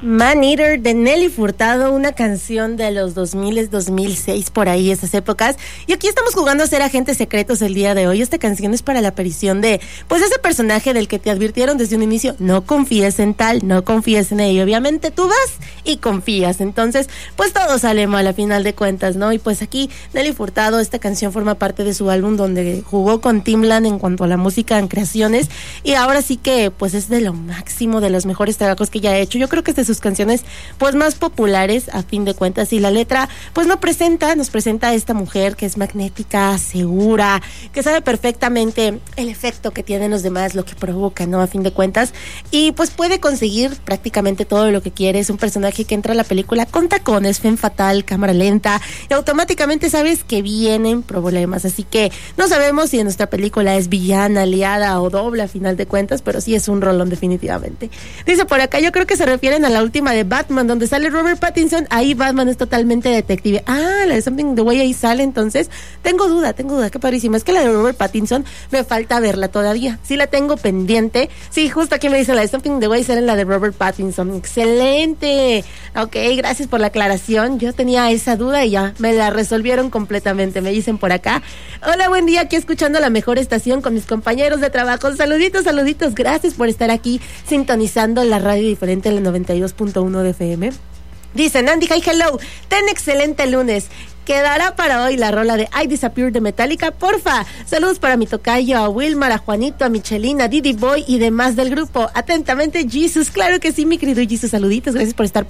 Man Eater de Nelly Furtado, una canción de los 2000, 2006, por ahí, esas épocas. Y aquí estamos jugando a ser agentes secretos el día de hoy. Esta canción es para la aparición de, pues, ese personaje del que te advirtieron desde un inicio, no confíes en tal, no confíes en ello. Obviamente tú vas y confías. Entonces, pues todo sale mal a final de cuentas, ¿no? Y pues aquí Nelly Furtado, esta canción forma parte de su álbum donde jugó con Timbaland en cuanto a la música en creaciones. Y ahora sí que, pues, es de lo máximo, de los mejores trabajos que ya ha hecho. Yo creo que es de sus canciones pues más populares a fin de cuentas, y la letra pues nos presenta a esta mujer que es magnética, segura, que sabe perfectamente el efecto que tienen los demás, lo que provoca, ¿no? A fin de cuentas, y pues puede conseguir prácticamente todo lo que quiere. Es un personaje que entra a la película con tacones, femme fatal, cámara lenta, y automáticamente sabes que vienen problemas, así que no sabemos si en nuestra película es villana, aliada o doble a final de cuentas, pero sí es un rolón definitivamente. Dice por acá, yo creo que se refieren a la última de Batman, donde sale Robert Pattinson. Ahí Batman es totalmente detective. Ah, la de Something the Way ahí sale, entonces tengo duda, qué padrísimo. Es que la de Robert Pattinson me falta verla todavía, sí la tengo pendiente. Sí, justo aquí me dice la de Something the Way sale la de Robert Pattinson. Excelente, ok, gracias por la aclaración. Yo tenía esa duda y ya me la resolvieron completamente. Me dicen por acá, hola, buen día, aquí escuchando la mejor estación con mis compañeros de trabajo. Saluditos, gracias por estar aquí sintonizando la radio diferente, la 92.1 de FM. Dice Andy, hi, hello, ten excelente lunes. Quedará para hoy la rola de I Disappear de Metallica, porfa. Saludos para mi tocayo, a Wilmar, a Juanito, a Michelina, a Didi Boy y demás del grupo. Atentamente, Jesus. Claro que sí, mi querido Jesus, saluditos, gracias por estar